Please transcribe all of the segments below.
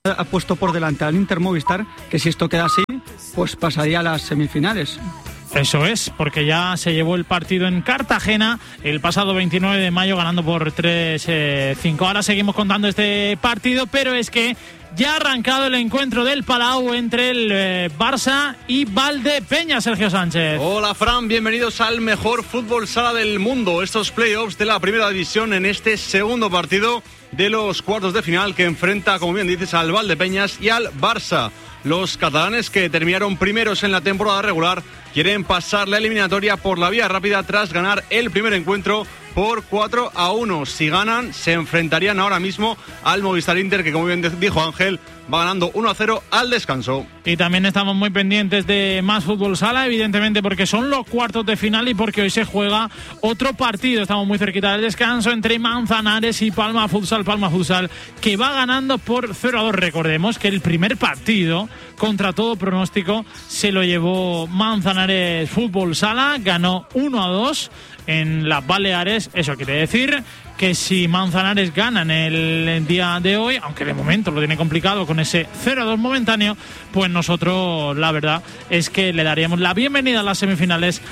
ha puesto por delante al Inter Movistar, que si esto queda así, pues pasaría a las semifinales. Eso es, porque ya se llevó el partido en Cartagena el pasado 29 de mayo ganando por 3-5. Ahora seguimos contando este partido, pero es que ya ha arrancado el encuentro del Palau entre el Barça y Valdepeñas, Sergio Sánchez. Hola Fran, bienvenidos al mejor fútbol sala del mundo. Estos playoffs de la primera división en este segundo partido de los cuartos de final que enfrenta, como bien dices, al Valdepeñas y al Barça. Los catalanes, que terminaron primeros en la temporada regular, quieren pasar la eliminatoria por la vía rápida tras ganar el primer encuentro por 4-1. Si ganan, se enfrentarían ahora mismo al Movistar Inter, que como bien dijo Ángel, va ganando 1-0 al descanso. Y también estamos muy pendientes de más fútbol sala, evidentemente, porque son los cuartos de final y porque hoy se juega otro partido. Estamos muy cerquita del descanso entre Manzanares y Palma Futsal, que va ganando por 0-2. Recordemos que el primer partido, contra todo pronóstico, se lo llevó Manzanares Fútbol Sala, ganó 1-2 en las Baleares. Eso quiere decir que si Manzanares gana en el día de hoy, aunque de momento lo tiene complicado con ese 0-2 momentáneo, pues nosotros la verdad es que le daríamos la bienvenida a las semifinales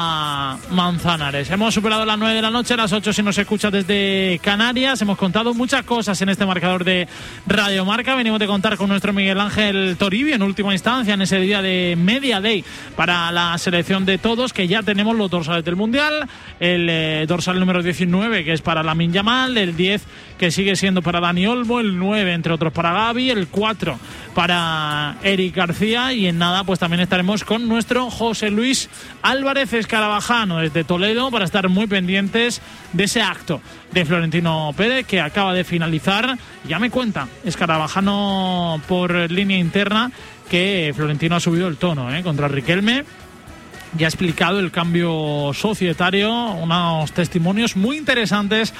a Manzanares. Hemos superado las 9 de la noche, a las 8 si nos escucha desde Canarias. Hemos contado muchas cosas en este marcador de Radio Marca. Venimos de contar con nuestro Miguel Ángel Toribio en última instancia en ese día de Media Day para la selección de todos, que ya tenemos los dorsales del Mundial. El dorsal número 19, que es para Lamine Yamal, el 10 que sigue siendo para Dani Olmo, el 9 entre otros para Gavi, el 4 para Eric García, y en nada pues también estaremos con nuestro José Luis Álvarez Escarabajano desde Toledo para estar muy pendientes de ese acto de Florentino Pérez que acaba de finalizar. Ya me cuenta Escarabajano por línea interna que Florentino ha subido el tono contra Riquelme. Ya ha explicado el cambio societario, unos testimonios muy interesantes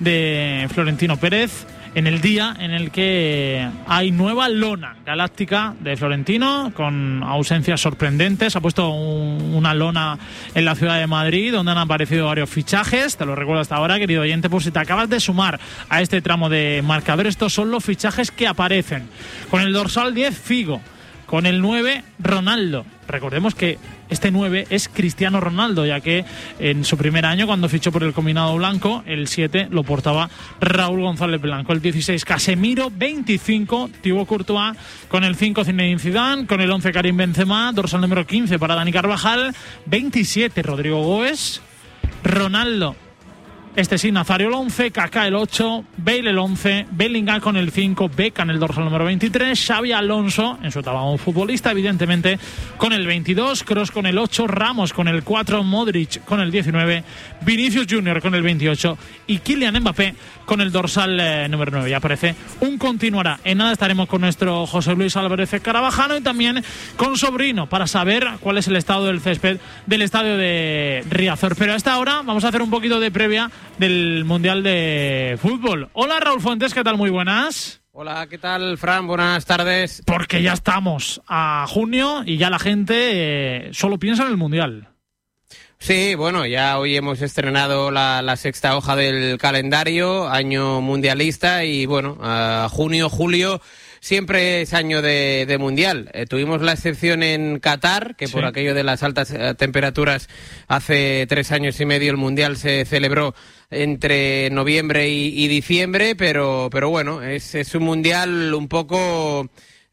de Florentino Pérez en el día en el que hay nueva lona galáctica de Florentino, con ausencias sorprendentes. Ha puesto una lona en la ciudad de Madrid donde han aparecido varios fichajes. Te lo recuerdo hasta ahora, querido oyente, por si te acabas de sumar a este tramo de marcador. Estos son los fichajes que aparecen. Con el dorsal 10, Figo. Con el 9, Ronaldo. Recordemos que este 9 es Cristiano Ronaldo, ya que en su primer año, cuando fichó por el combinado blanco, el 7 lo portaba Raúl González Blanco. El 16, Casemiro. 25, Thibaut Courtois. Con el 5, Zinedine Zidane. Con el 11, Karim Benzema. Dorsal número 15 para Dani Carvajal. 27, Rodrigo Goes. Ronaldo. Este sí, Nazario el 11, Kaká el 8, Bale el 11, Bellingham con el 5, Beckham el dorsal número 23, Xavi Alonso, en su etapa como futbolista, evidentemente, con el 22, Kroos con el 8, Ramos con el 4, Modric con el 19, Vinicius Junior con el 28 y Kylian Mbappé con el dorsal número 9. Ya aparece un continuará. En nada estaremos con nuestro José Luis Álvarez Carabajano y también con Sobrino para saber cuál es el estado del césped del estadio de Riazor. Pero a esta hora vamos a hacer un poquito de previa del Mundial de Fútbol. Hola Raúl Fuentes, ¿qué tal? Muy buenas. Hola, ¿qué tal, Fran? Buenas tardes. Porque ya estamos a junio y ya la gente solo piensa en el Mundial. Sí, bueno, ya hoy hemos estrenado la sexta hoja del calendario, año mundialista, y bueno, junio, julio siempre es año de mundial. Tuvimos la excepción en Qatar, que por aquello de las altas temperaturas hace 3 años y medio el mundial se celebró entre noviembre y diciembre, pero bueno, es un mundial un poco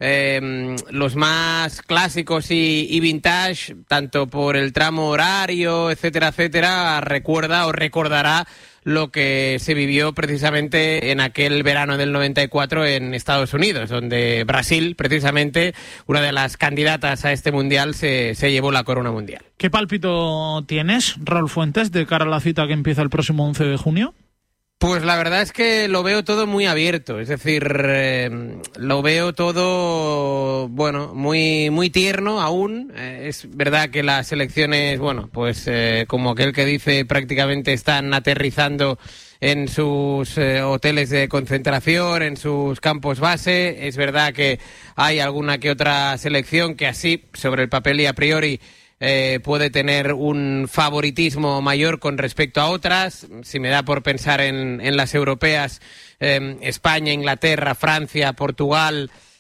los más clásicos y vintage, tanto por el tramo horario, etcétera, recordará lo que se vivió precisamente en aquel verano del 94 en Estados Unidos, donde Brasil, precisamente, una de las candidatas a este mundial, se llevó la corona mundial. ¿Qué pálpito tienes, Raúl Fuentes, de cara a la cita que empieza el próximo 11 de junio? Pues la verdad es que lo veo todo muy abierto, es decir, lo veo todo, bueno, muy tierno aún. Es verdad que las selecciones, bueno, pues como aquel que dice, prácticamente están aterrizando en sus hoteles de concentración, en sus campos base. Es verdad que hay alguna que otra selección que así, sobre el papel y a priori, puede tener un favoritismo mayor con respecto a otras. Si me da por pensar en las europeas, España, Inglaterra, Francia, Portugal,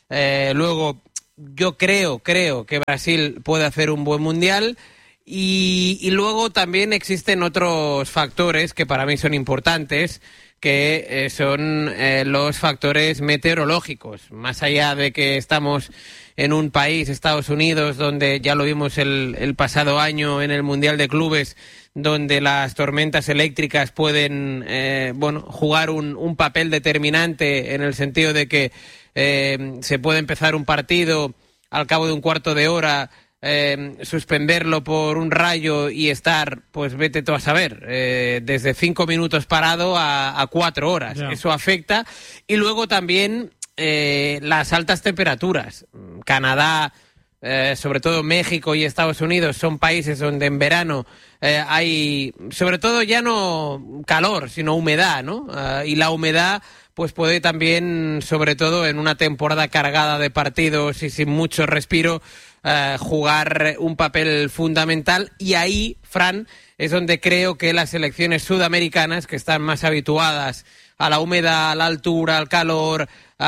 Luego, yo creo que Brasil puede hacer un buen mundial. Y luego también existen otros factores que para mí son importantes, que son los factores meteorológicos. Más allá de que estamos en un país, Estados Unidos, donde ya lo vimos el pasado año en el Mundial de Clubes, donde las tormentas eléctricas pueden jugar un papel determinante, en el sentido de que se puede empezar un partido al cabo de un cuarto de hora, suspenderlo por un rayo y estar, pues vete tú a saber, desde 5 minutos parado a 4 horas. Yeah. Eso afecta. Y luego también las altas temperaturas. Canadá, sobre todo México y Estados Unidos, son países donde en verano hay, sobre todo ya no calor, sino humedad, ¿no? Y la humedad pues puede también, sobre todo en una temporada cargada de partidos y sin mucho respiro, jugar un papel fundamental. Y ahí, Fran, es donde creo que las selecciones sudamericanas, que están más habituadas a la humedad, a la altura, al calor,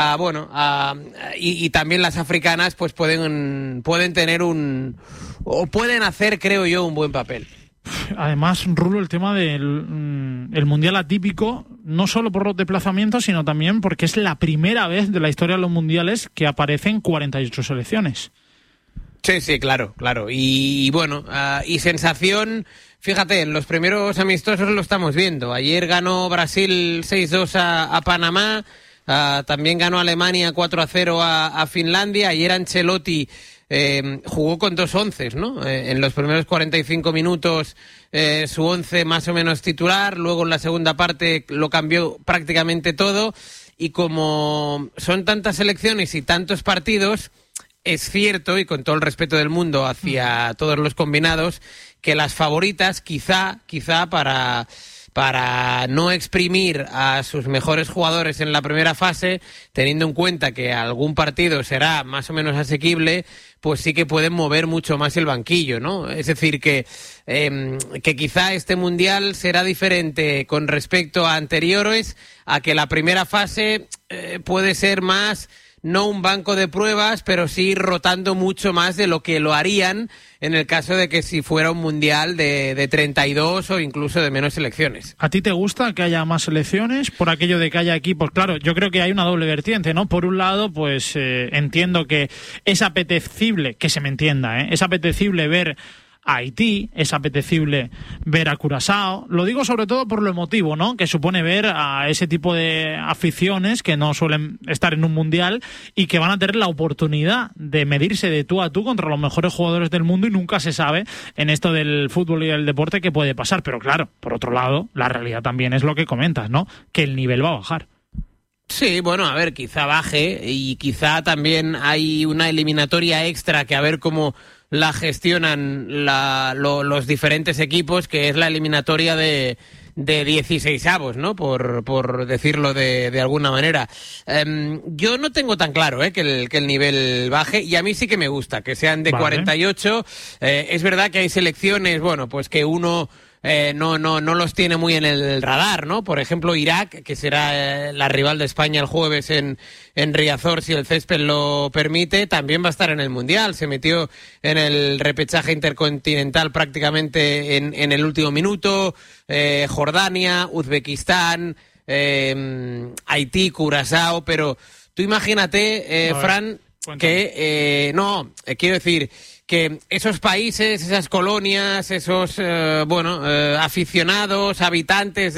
y también las africanas, pues pueden tener pueden hacer, creo yo, un buen papel. Además, Rulo, el tema del el mundial atípico, no solo por los desplazamientos, sino también porque es la primera vez de la historia de los mundiales que aparecen 48 selecciones. Sí, claro. Y bueno, y sensación, fíjate, en los primeros amistosos lo estamos viendo. Ayer ganó Brasil 6-2 a Panamá, también ganó Alemania 4-0 a Finlandia. Ayer Ancelotti jugó con 2 onces, ¿no? En los primeros 45 minutos su 11 más o menos titular, luego en la segunda parte lo cambió prácticamente todo, y como son tantas selecciones y tantos partidos, es cierto, y con todo el respeto del mundo hacia todos los combinados, que las favoritas quizá para no exprimir a sus mejores jugadores en la primera fase, teniendo en cuenta que algún partido será más o menos asequible, pues sí que pueden mover mucho más el banquillo, ¿no? Es decir, que quizá este mundial será diferente con respecto a anteriores, a que la primera fase puede ser más, no un banco de pruebas, pero sí rotando mucho más de lo que lo harían en el caso de que si fuera un mundial de 32 o incluso de menos selecciones. ¿A ti te gusta que haya más selecciones por aquello de que haya equipos? Claro, yo creo que hay una doble vertiente, ¿no? Por un lado, pues entiendo que es apetecible, que se me entienda, es apetecible ver a Haití, es apetecible ver a Curazao. Lo digo sobre todo por lo emotivo, ¿no?, que supone ver a ese tipo de aficiones que no suelen estar en un mundial y que van a tener la oportunidad de medirse de tú a tú contra los mejores jugadores del mundo, y nunca se sabe en esto del fútbol y del deporte qué puede pasar. Pero claro, por otro lado, la realidad también es lo que comentas, ¿no?, que el nivel va a bajar. Sí, bueno, a ver, quizá baje, y quizá también hay una eliminatoria extra que a ver cómo la gestionan los diferentes equipos, que es la eliminatoria de 16avos, ¿no? Por decirlo de alguna manera. Yo no tengo tan claro que el nivel baje, y a mí sí que me gusta que sean de 48. Es verdad que hay selecciones, bueno, pues que uno no los tiene muy en el radar, ¿no? Por ejemplo, Irak, que será la rival de España el jueves en Riazor, si el césped lo permite, también va a estar en el Mundial. Se metió en el repechaje intercontinental prácticamente en el último minuto. Jordania, Uzbekistán, Haití, Curazao, pero tú imagínate, Fran, que quiero decir que esos países, esas colonias, esos aficionados, habitantes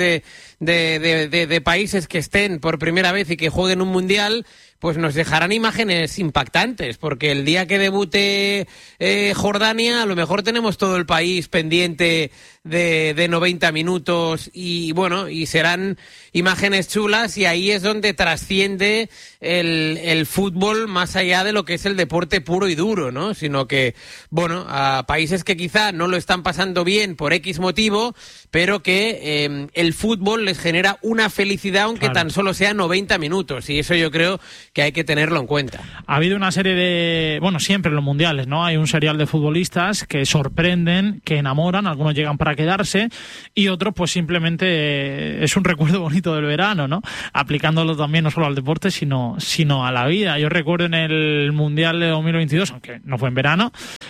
de países que estén por primera vez y que jueguen un mundial, pues nos dejarán imágenes impactantes, porque el día que debute Jordania, a lo mejor tenemos todo el país pendiente de 90 minutos y serán imágenes chulas, y ahí es donde trasciende el fútbol más allá de lo que es el deporte puro y duro, ¿no? Sino que, a países que quizá no lo están pasando bien por X motivo, pero que el fútbol les les genera una felicidad, aunque tan solo sean 90 minutos, y eso yo creo que hay que tenerlo en cuenta. Ha habido una serie de... Bueno, siempre en los mundiales, ¿no? Hay un serial de futbolistas que sorprenden, que enamoran, algunos llegan para quedarse y otros pues simplemente es un recuerdo bonito del verano, ¿no? Aplicándolo también no solo al deporte, sino a la vida. Yo recuerdo en el Mundial de 2022, aunque no fue en verano,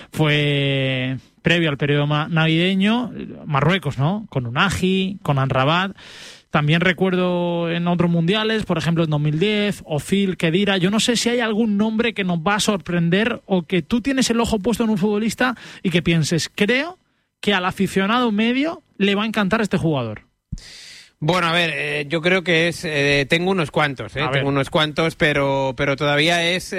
fue previo al periodo navideño, Marruecos, ¿no? Con Unagi, con Amrabat. También recuerdo en otros mundiales, por ejemplo en 2010, Ozil, Khedira. Yo no sé si hay algún nombre que nos va a sorprender o que tú tienes el ojo puesto en un futbolista y que pienses, creo que al aficionado medio le va a encantar este jugador. Bueno, a ver, yo creo que tengo unos cuantos, pero todavía es...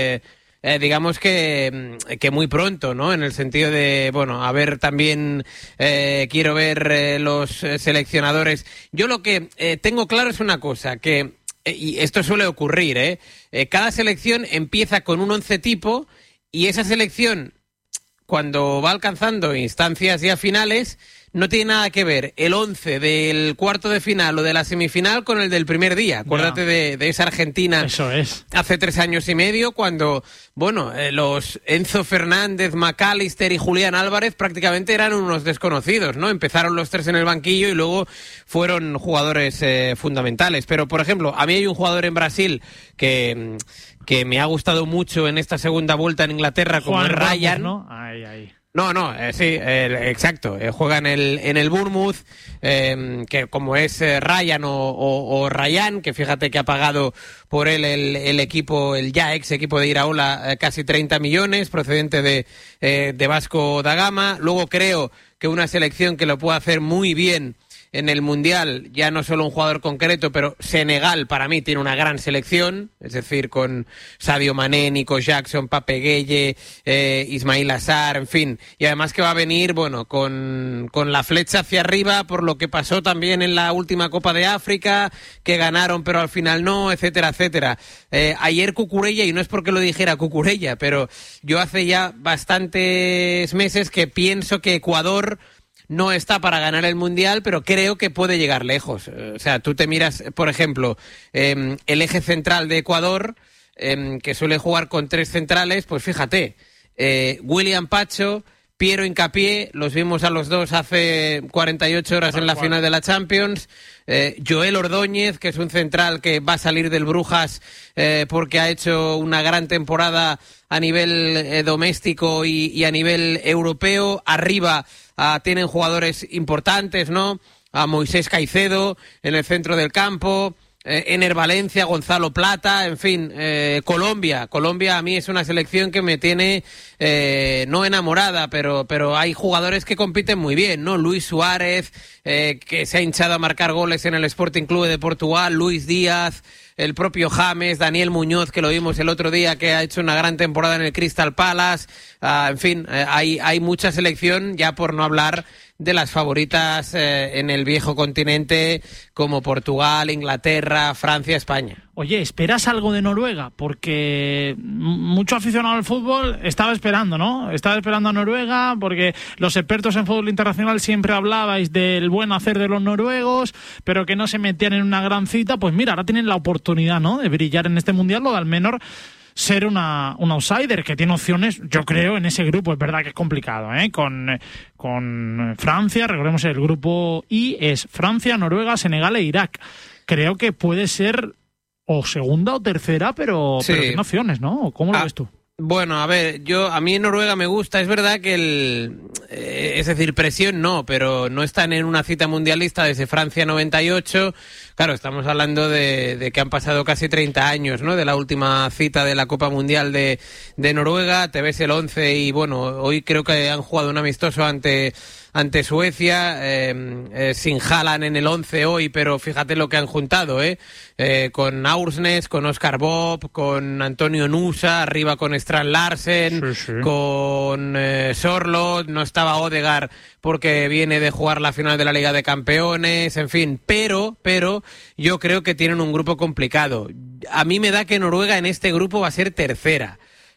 digamos que muy pronto, ¿no? En el sentido de, bueno, a ver también, quiero ver los seleccionadores. Yo lo que tengo claro es una cosa, que, y esto suele ocurrir, cada selección empieza con un 11 tipo y esa selección, cuando va alcanzando instancias ya finales, no tiene nada que ver el 11 del cuarto de final o de la semifinal con el del primer día. Acuérdate de esa Argentina. Eso es. Hace 3 años y medio, cuando, bueno, los Enzo Fernández, McAllister y Julián Álvarez prácticamente eran unos desconocidos, ¿no? Empezaron los 3 en el banquillo y luego fueron jugadores fundamentales. Pero, por ejemplo, a mí hay un jugador en Brasil que me ha gustado mucho en esta segunda vuelta en Inglaterra, como es Ryan, ¿no? Ahí. Sí, exacto. Juega en el Bournemouth, que como es Ryan o Ryan, que fíjate que ha pagado por él el equipo, el ya ex equipo de Iraola, casi 30 millones, procedente de Vasco da Gama. Luego creo que una selección que lo puede hacer muy bien en el Mundial, ya no solo un jugador concreto, pero Senegal para mí tiene una gran selección, es decir, con Sadio Mané, Nico Jackson, Pape Gueye, Ismail Assar, en fin, y además que va a venir, bueno, con la flecha hacia arriba por lo que pasó también en la última Copa de África, que ganaron pero al final no, etcétera, etcétera. Ayer Cucurella, y no es porque lo dijera Cucurella, pero yo hace ya bastantes meses que pienso que Ecuador no está para ganar el Mundial, pero creo que puede llegar lejos. O sea, tú te miras, por ejemplo, el eje central de Ecuador, que suele jugar con 3 centrales, pues fíjate, William Pacho, Piero Hincapié, los vimos a los dos hace 48 horas en la final de la Champions. Joel Ordóñez, que es un central que va a salir del Brujas porque ha hecho una gran temporada a nivel doméstico y a nivel europeo. Arriba tienen jugadores importantes, ¿no? A Moisés Caicedo en el centro del campo, Ener Valencia, Gonzalo Plata, en fin, Colombia a mí es una selección que me tiene no enamorada, pero hay jugadores que compiten muy bien, ¿no? Luis Suárez, que se ha hinchado a marcar goles en el Sporting Clube de Portugal, Luis Díaz, el propio James, Daniel Muñoz, que lo vimos el otro día, que ha hecho una gran temporada en el Crystal Palace, en fin, hay mucha selección, ya por no hablar de las favoritas en el viejo continente, como Portugal, Inglaterra, Francia, España. Oye, ¿esperas algo de Noruega? Porque mucho aficionado al fútbol estaba esperando, ¿no? Estaba esperando a Noruega, porque los expertos en fútbol internacional siempre hablabais del buen hacer de los noruegos, pero que no se metían en una gran cita. Pues mira, ahora tienen la oportunidad, ¿no?, de brillar en este Mundial, o de al menos ser un outsider que tiene opciones, yo creo, en ese grupo. Es verdad que es complicado, con Francia, recordemos el grupo I es Francia, Noruega, Senegal e Irak. Creo que puede ser o segunda o tercera, pero tiene opciones, ¿no? ¿Cómo lo ves tú? Bueno, a ver, a mí en Noruega me gusta. Es verdad que es decir, presión no, pero no están en una cita mundialista desde Francia 98. Claro, estamos hablando de que han pasado casi 30 años, ¿no?, de la última cita de la Copa Mundial de Noruega. Te ves el 11 y, bueno, hoy creo que han jugado un amistoso ante Suecia, sin Haaland en el 11 hoy, pero fíjate lo que han juntado, con Aursnes, con Oscar Bob, con Antonio Nusa, arriba con Strand Larsen, sí. Con Sorloth, no estaba Odegaard porque viene de jugar la final de la Liga de Campeones, en fin, pero yo creo que tienen un grupo complicado. A mí me da que Noruega en este grupo va a ser tercera.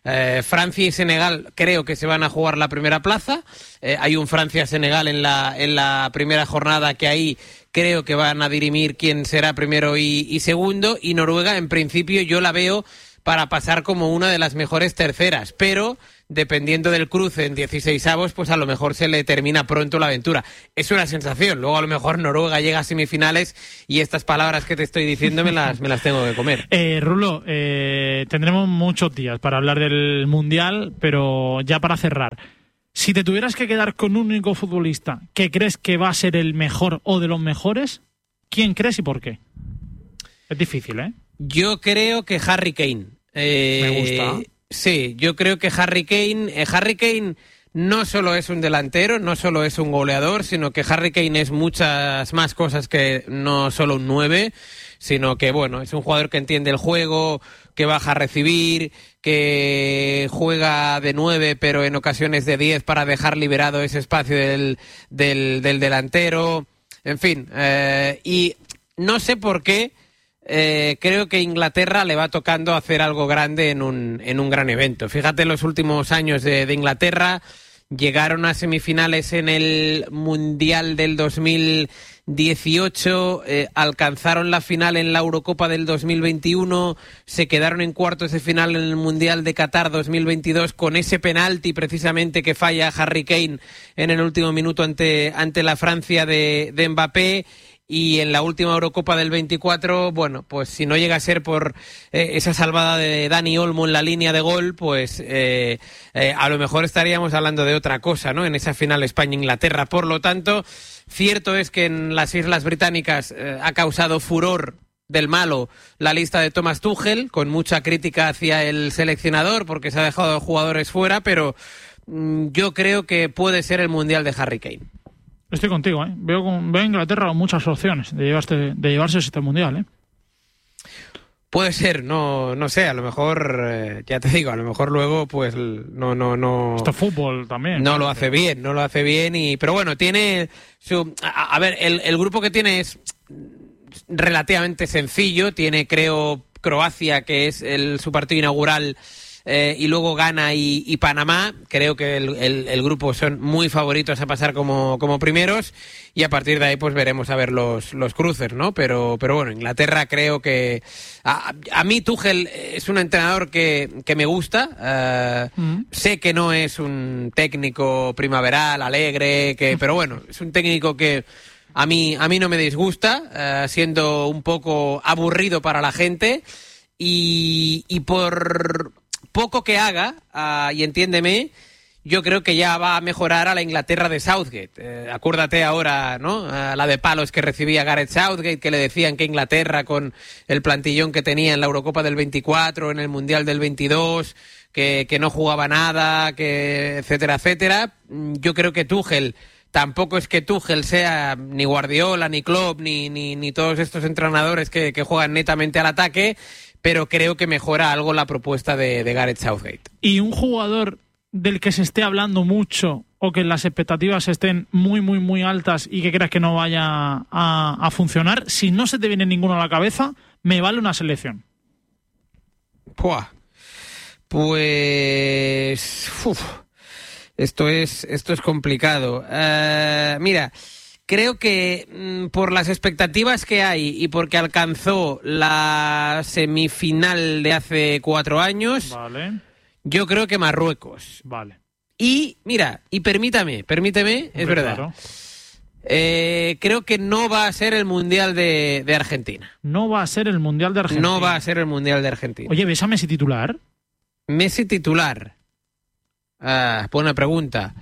Francia y Senegal creo que se van a jugar la primera plaza. Hay un Francia-Senegal en la primera jornada que ahí creo que van a dirimir quién será primero y segundo. Y Noruega, en principio, yo la veo para pasar como una de las mejores terceras, pero dependiendo del cruce en 16avos, pues a lo mejor se le termina pronto la aventura. Es una sensación. Luego a lo mejor Noruega llega a semifinales y estas palabras que te estoy diciendo me las tengo que comer. Rulo, tendremos muchos días para hablar del Mundial, pero ya para cerrar, si te tuvieras que quedar con un único futbolista que crees que va a ser el mejor o de los mejores, ¿quién crees y por qué? Es difícil, ¿eh? Yo creo que Harry Kane. Me gusta. Sí, yo creo que Harry Kane no solo es un delantero, no solo es un goleador, sino que Harry Kane es muchas más cosas que no solo un 9, sino que, bueno, es un jugador que entiende el juego, que baja a recibir, que juega de 9, pero en ocasiones de 10 para dejar liberado ese espacio del delantero. En fin, y no sé por qué, creo que Inglaterra le va tocando hacer algo grande en un gran evento. Fíjate, los últimos años de Inglaterra llegaron a semifinales en el Mundial del 2018, alcanzaron la final en la Eurocopa del 2021, se quedaron en cuartos de final en el Mundial de Qatar 2022 con ese penalti precisamente que falla Harry Kane en el último minuto ante la Francia de Mbappé. Y en la última Eurocopa del 24, bueno, pues si no llega a ser por esa salvada de Dani Olmo en la línea de gol, pues a lo mejor estaríamos hablando de otra cosa, ¿no? En esa final España-Inglaterra. Por lo tanto, cierto es que en las Islas Británicas ha causado furor del malo la lista de Thomas Tuchel, con mucha crítica hacia el seleccionador porque se ha dejado jugadores fuera, pero yo creo que puede ser el Mundial de Harry Kane. Estoy contigo, ¿eh? Veo a Inglaterra con muchas opciones de llevarse este Mundial, ¿eh? Puede ser, no sé, a lo mejor, ya te digo, a lo mejor luego, pues, no. Esto es fútbol también. No lo hace bien, pero bueno, tiene su... A ver, el grupo que tiene es relativamente sencillo, tiene, creo, Croacia, que es su partido inaugural, y luego Ghana y Panamá. Creo que el grupo son muy favoritos a pasar como primeros, y a partir de ahí pues veremos a ver los cruces, ¿no? Pero bueno, Inglaterra creo que... A mí Tuchel es un entrenador que me gusta. Sé que no es un técnico primaveral, alegre, pero bueno, es un técnico que a mí no me disgusta, siendo un poco aburrido para la gente, y por poco que haga, y entiéndeme, yo creo que ya va a mejorar a la Inglaterra de Southgate. Acuérdate ahora, ¿no? La de palos que recibía Gareth Southgate, que le decían que Inglaterra, con el plantillón que tenía en la Eurocopa del 24, en el Mundial del 22, que no jugaba nada, que etcétera, etcétera. Yo creo que Tuchel, tampoco es que Tuchel sea ni Guardiola, ni Klopp, ni todos estos entrenadores que juegan netamente al ataque, pero creo que mejora algo la propuesta de Gareth Southgate. Y un jugador del que se esté hablando mucho, o que las expectativas estén muy, muy, muy altas y que creas que no vaya a funcionar, si no se te viene ninguno a la cabeza, me vale una selección. Pues... Esto es complicado. Mira... Creo que por las expectativas que hay y porque alcanzó la semifinal de hace 4 años, vale, yo creo que Marruecos. Vale. Y mira, y permítame, es verdad. Claro. Creo que no va a ser el Mundial de Argentina. No va a ser el Mundial de Argentina. No va a ser el Mundial de Argentina. Oye, ¿ves a Messi titular? Messi titular. Buena pregunta.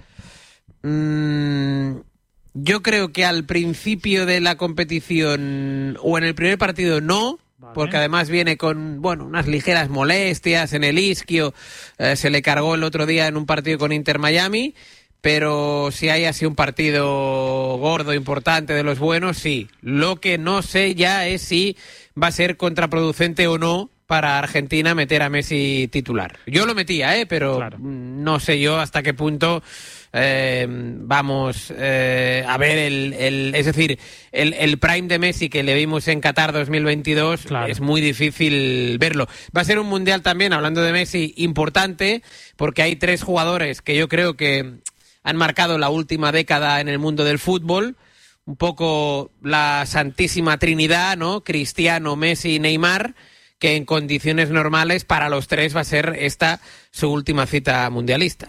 Yo creo que al principio de la competición o en el primer partido no, vale, porque además viene con, bueno, unas ligeras molestias en el isquio, se le cargó el otro día en un partido con Inter Miami, pero si hay así un partido gordo, importante, de los buenos, sí. Lo que no sé ya es si va a ser contraproducente o no para Argentina meter a Messi titular. Yo lo metía, pero claro, no sé yo hasta qué punto vamos a ver es decir, el prime de Messi que le vimos en Qatar 2022, claro, es muy difícil verlo. Va a ser un mundial también, hablando de Messi, importante, porque hay 3 jugadores que yo creo que han marcado la última década en el mundo del fútbol, un poco la santísima trinidad, ¿no? Cristiano, Messi y Neymar, que en condiciones normales para los 3 va a ser esta su última cita mundialista.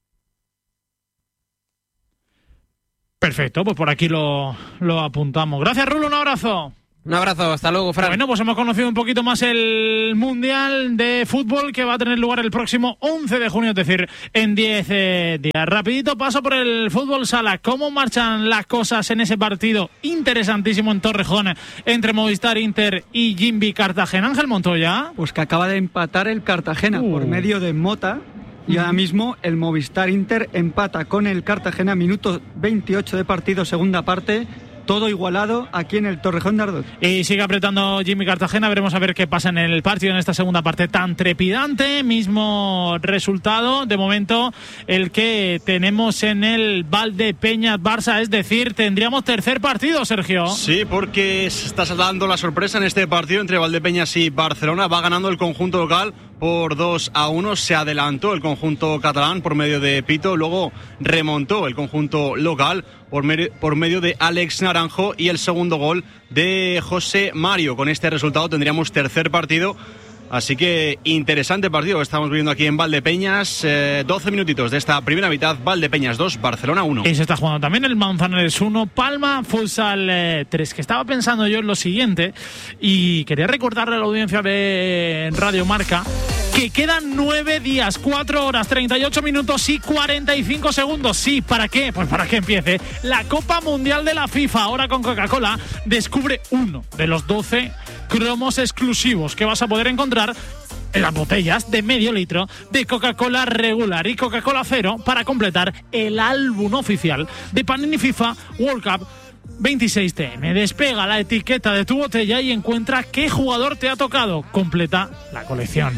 Perfecto, pues por aquí lo apuntamos. Gracias, Rulo, un abrazo. Un abrazo, hasta luego, Fran. Bueno, pues hemos conocido un poquito más el Mundial de Fútbol que va a tener lugar el próximo 11 de junio, es decir, en 10 días. Rapidito paso por el fútbol sala. ¿Cómo marchan las cosas en ese partido interesantísimo en Torrejón entre Movistar Inter y Jimby Cartagena? Ángel Montoya. Pues que acaba de empatar el Cartagena por medio de Mota. Y ahora mismo el Movistar Inter empata con el Cartagena, minuto 28 de partido, segunda parte. Todo igualado aquí en el Torrejón de Ardoz. Y sigue apretando Jimmy Cartagena. Veremos a ver qué pasa en el partido en esta segunda parte tan trepidante. Mismo resultado, de momento, el que tenemos en el Valdepeñas-Barça. Es decir, tendríamos tercer partido, Sergio. Sí, porque se está dando la sorpresa en este partido entre Valdepeñas y Barcelona. Va ganando el conjunto local por 2-1. Se adelantó el conjunto catalán por medio de Pito. Luego remontó el conjunto local por medio de Alex Naranjo y el segundo gol de José Mario. Con este resultado tendríamos tercer partido. Así que interesante partido que estamos viviendo aquí en Valdepeñas. 12 minutitos de esta primera mitad. Valdepeñas 2, Barcelona 1. Y se está jugando también el Manzanares 1, Palma Futsal 3. Que estaba pensando yo en lo siguiente y quería recordarle a la audiencia de Radio Marca que quedan 9 días, 4 horas, 38 minutos y 45 segundos. Sí, ¿para qué? Pues para que empiece la Copa Mundial de la FIFA. Ahora con Coca-Cola descubre uno de los 12 cromos exclusivos que vas a poder encontrar en las botellas de medio litro de Coca-Cola regular y Coca-Cola cero para completar el álbum oficial de Panini FIFA World Cup 26TM. Despega la etiqueta de tu botella y encuentra qué jugador te ha tocado. Completa la colección.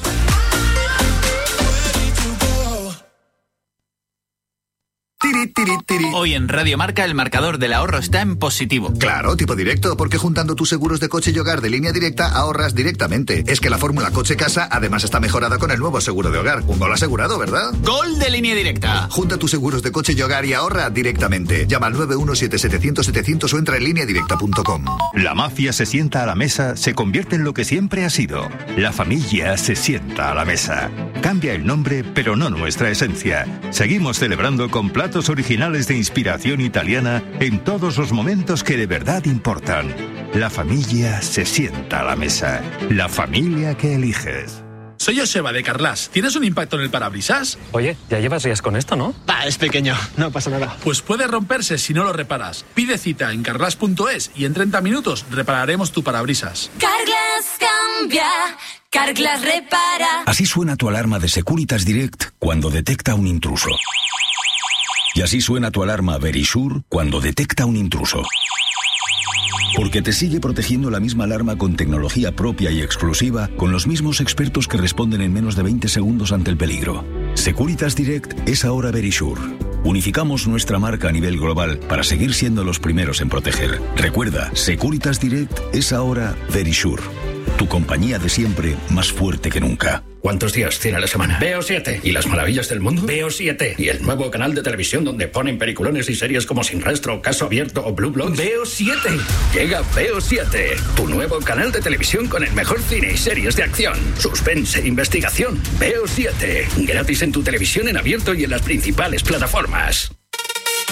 Hoy en Radio Marca el marcador del ahorro está en positivo. Claro, tipo directo, porque juntando tus seguros de coche y hogar de Línea Directa ahorras directamente. Es que la fórmula coche-casa además está mejorada con el nuevo seguro de hogar. Un gol asegurado, ¿verdad? ¡Gol de Línea Directa! Junta tus seguros de coche y hogar y ahorra directamente. Llama al 917-700-700 o entra en lineadirecta.com. La mafia se sienta a la mesa, se convierte en lo que siempre ha sido. La familia se sienta a la mesa. Cambia el nombre, pero no nuestra esencia. Seguimos celebrando con platos originales de inspiración italiana en todos los momentos que de verdad importan. La familia se sienta a la mesa. La familia que eliges. Soy Joseba de Carglass. ¿Tienes un impacto en el parabrisas? Oye, ya llevas días con esto, ¿no? Es pequeño, no pasa nada. Pues puede romperse si no lo reparas. Pide cita en carglass.es y en 30 minutos repararemos tu parabrisas. Carglass cambia, Carglass repara. Así suena tu alarma de Securitas Direct cuando detecta un intruso. Y así suena tu alarma Verisure cuando detecta un intruso. Porque te sigue protegiendo la misma alarma con tecnología propia y exclusiva, con los mismos expertos que responden en menos de 20 segundos ante el peligro. Securitas Direct es ahora Verisure. Unificamos nuestra marca a nivel global para seguir siendo los primeros en proteger. Recuerda, Securitas Direct es ahora Verisure. Tu compañía de siempre, más fuerte que nunca. ¿Cuántos días tiene la semana? Veo 7. ¿Y las maravillas del mundo? Veo 7. ¿Y el nuevo canal de televisión donde ponen peliculones y series como Sin Rastro, Caso Abierto o Blue Bloods? Veo 7. Llega Veo 7, tu nuevo canal de televisión con el mejor cine y series de acción, suspense e investigación. Veo 7. Gratis en tu televisión en abierto y en las principales plataformas.